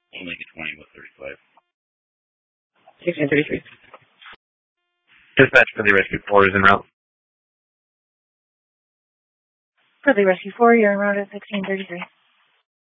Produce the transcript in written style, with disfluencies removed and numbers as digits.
I'll make it 20 with 35. 1633. Dispatch for the Rescue 4 is en route. For the Rescue 4, you're en route at 1633.